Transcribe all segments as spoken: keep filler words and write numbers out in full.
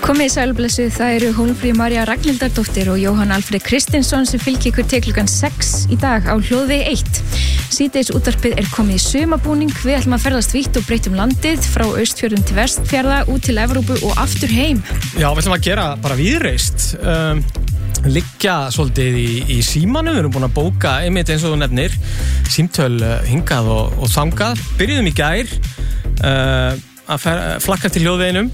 Komið sælblessuð, það eru Hólmfríður María Ragnhildardóttir og Jóhann Alfreð Kristinsson sem fylgja ykkur til klukkan sex í dag á Hljóðvegi eitt. Síðdeis útvarpið er komið í sumarbúning. Við ætlum að ferðast vítt og breytt um landið frá Austfjörðum til Vestfjarða, út til Evrópu og aftur heim. Já, við ætlum að gera bara víðreist. Um, liggja svolítið í, í símanum. Við erum búin að bóka einmitt eins og þú nefnir símtöl hingað og, og þangað. Byrjuðum í gær uh, að fer, flakka til Hljóðveginum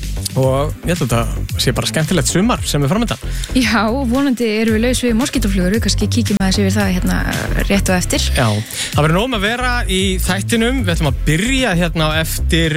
og ég held að þetta sé bara skemmtilegt sumar sem er framöndan. Já, vonandi erum við laus við moskítoflugur, við kannski kíkjum aðeins yfir það hérna rétt og eftir. Já, það verður nóg að vera í þættinum. Við ætlum að byrja hérna eftir,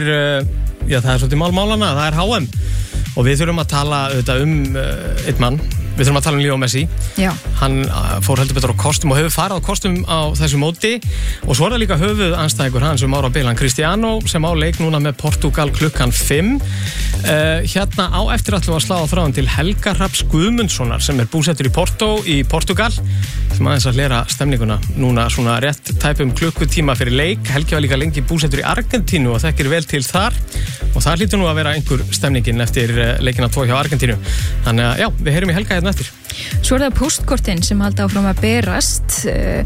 já það er svolítið málmálana, það er H M og við þurfum að tala auðvitað um uh, einn mann. Við þurfum að tala um Leo Messi. Já. Hann fór heldur betur á kostum og hefur farið á kostum á þessu móti og svo er það líka höfuð anstæðingur hans um ára bilan Cristiano sem á leik núna með Portugal klukkan fimm. Uh, hérna á eftir ætlum við að slá á þráðan til Helga Hrafns Guðmundssonar sem er búsettur í Porto í Portugal. Ætlum aðeins að hlera stemninguna núna svona rétt tæpum klukkutíma fyrir leik. Helgi var líka lengi búsettur í Argentínu og þekkir vel til þar og það hlýtur nú að vera einhver stemningin eftir leikina tvo hjá Argentínu. Þannig að já, við heyrum í Helga hérna eftir. Svo er það póstkortin sem halda áfram að berast.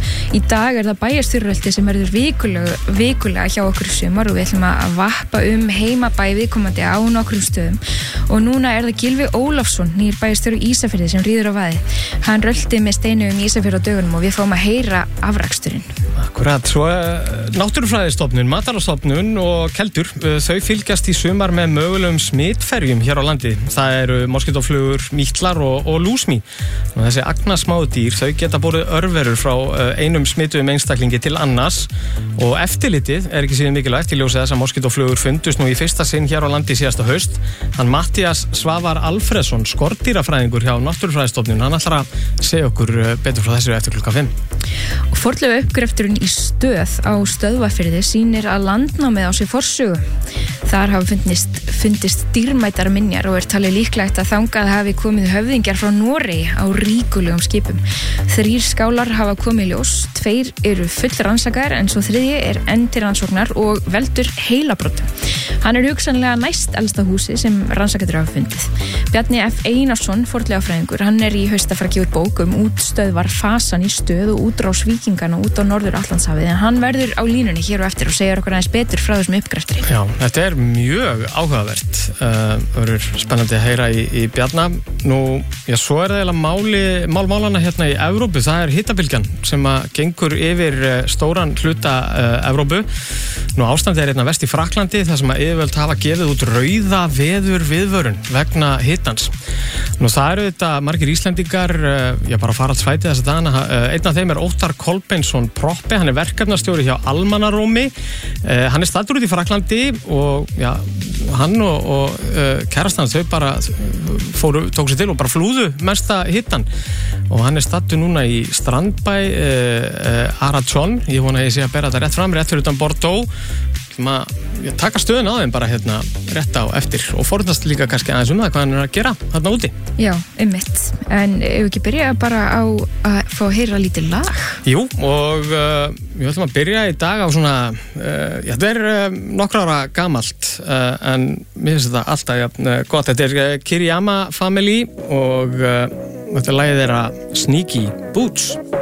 Í dag er það bæjarstjóraröldi sem verður vikulega, vikulega hjá okkur í sumar og við ætlum að vappa um heimabæ viðkomandi á nokkrum stöðum. Og núna er það Gylfi Ólafsson, nýr bæjarstjóri Ísafirði sem ríður á vaði. Hann röldi með steinu um Ísafirði á dögunum og við fáum að heyra afraksturinn. Akkurat, svo Náttúrufræðistofnun, Matvælastofnun og Keldur, þau fylgjast í sumar með mögulegum smitferjum hér á landi. Það eru moskítoflugur, mítlar og, og lúsmý. Og þessi agnarsmáu dýr, þau geta borið örverur frá einum smituðum einstaklingi til annars og eftirlitið er ekki síðan mikilvægt í ljósi þess að moskítoflugur fundust nú í fyrsta sinn hér á landi síðasta haust. Hann Matthías Svavar Alfreðsson, skordýrafræðingur hjá Náttúrufræðistofnun, hann ætlar að segja okkur betur frá þessu eftir klukkan fimm. Og fornleifa uppgrefturinn í Stöð á Stöðvarfirði sýnir að landnámið á sig forsögu. Þar hafa fundist, fundist dýrmætar minjar og er talið líklegt að þangað hafi komið höfðingjar frá Noregi á ríkulegum skipum. Þrír skálar hafa komið ljós, tveir eru full rannsakaðir en svo þriðji er enn til rannsóknar og veldur heilabrotum. Hann er hugsanlega næst elsta húsi sem rannsakaður hafa fundið. Bjarni F. Einarsson, fornleifafræðingur, hann er í haust að fara að gefa út bók um útstöðvar fasan í Stöð og útrás víkingana út á Norður Atlantshafið en hann verður á línunni hér og eftir og segir okkur aðeins betur frá þessum uppgrefturinn. Já, þetta er mjög áhugavert. Það uh, verður spennandi að heyra í, í Bjarna. Nú, já, svo er það eiginlega máli, málmálana hérna í Evrópu. Það er hitabylgjan sem að gengur yfir stóran hluta uh, Evrópu. Nú, ástandið er hérna vest í Frakklandi þar sem að yfirvöld hafa gefið út rauða veður viðvörun vegna hitans. Nú, það eru þetta margir Íslendingar, uh, já, bara faraldsfæti þess að dana. Uh, einn af þeim er Óttar Kolbeinsson Proppe, hann er verkefnastjóri hjá Almannarómi. Uh, hann er staddur út í Frakklandi og já, hann og, og uh, kærastan þau bara fóru, tók sér til og bara flúðu mesta hittan og hann er staddur núna í strandbæ uh, uh, Arachon. Ég vona að ég sé að bera þetta rétt fram, rétt fyrir utan Bordeaux. Að taka stöðun á þeim bara hérna rétt á eftir og forðast líka kannski aðeins um það hvað hann er að gera þarna úti. Já, einmitt. En ef við ekki byrja bara á að fá að heyra lítið lag? Jú, og uh, við ætlum að byrja í dag á svona, uh, já, þetta er uh, nokkra ára gamalt uh, en mér finnst þetta alltaf ja, gott. Þetta er uh, Kiriyama Family og uh, þetta lagið þeirra Sneaky Boots.